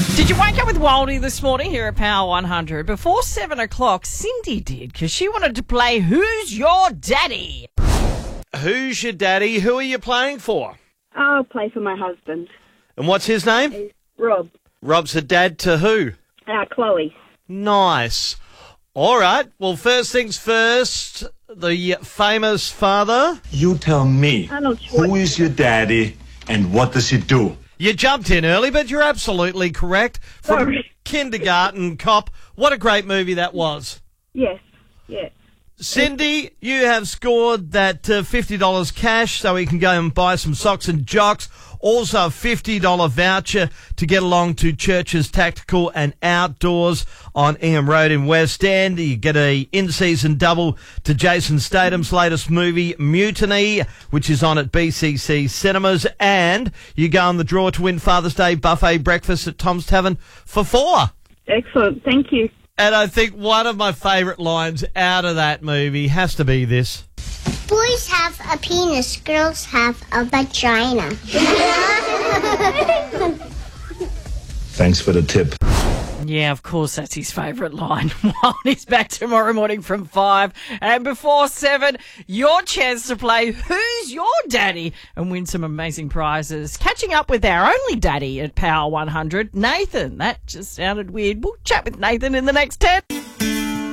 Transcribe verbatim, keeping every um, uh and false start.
Did you wake up with Waldy this morning here at Power one hundred? Before seven o'clock, Cindy did, because she wanted to play Who's Your Daddy? Who's your daddy? Who are you playing for? I'll play for my husband. And what's his name? He's Rob. Rob's a dad to who? Uh, Chloe. Nice. All right. Well, first things first, the famous father. You tell me, Arnold who is your daddy and what does he do? You jumped in early, but you're absolutely correct. From Sorry. Kindergarten Cop. What a great movie that was. Yes, yes. Cindy, you have scored that uh, fifty dollars cash so we can go and buy some socks and jocks. Also a fifty dollars voucher to get along to Church's Tactical and Outdoors on Ingham Road in West End. You get a in-season double to Jason Statham's latest movie, Mutiny, which is on at B C C Cinemas. And you go on the draw to win Father's Day buffet breakfast at Tom's Tavern for four. Excellent. Thank you. And I think one of my favourite lines out of that movie has to be this. Boys have a penis, girls have a vagina. Thanks for the tip. Yeah, of course, that's his favourite line. Waldy's back tomorrow morning from five. And before seven, your chance to play Who's Your Daddy and win some amazing prizes. Catching up with our only daddy at Power one hundred, Nathan. That just sounded weird. We'll chat with Nathan in the next ten.